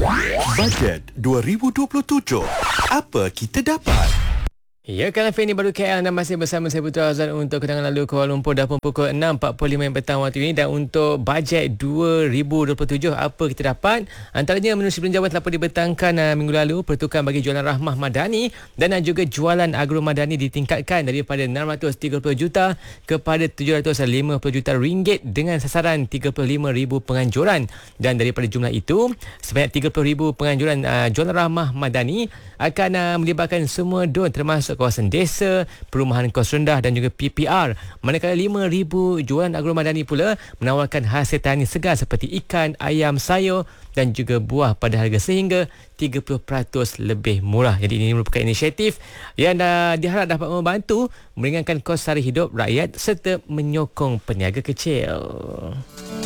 Bajet 2027. Apa kita dapat? Ya, Kalafin ni baru KL dan masih bersama saya Putra Azad untuk kedangan lalu Kuala Lumpur dah pun pukul 6.45 petang waktu ini. Dan untuk bajet 2027, apa kita dapat? Antaranya menerusi peninjauan telah pun dibentangkan minggu lalu, pertukaran bagi jualan Rahmah Madani dan juga jualan Agro Madani ditingkatkan daripada 630 juta kepada 750 juta ringgit dengan sasaran 35,000 penganjuran. Dan daripada jumlah itu, sebanyak 30,000 penganjuran jualan Rahmah Madani akan melibatkan semua don termasuk kawasan desa, perumahan kos rendah dan juga PPR. Manakala 5,000 jualan Agro Madani pula menawarkan hasil tani segar seperti ikan, ayam, sayur dan juga buah pada harga sehingga 30% lebih murah. Jadi ini merupakan inisiatif yang diharap dapat membantu meringankan kos sara hidup rakyat serta menyokong peniaga kecil.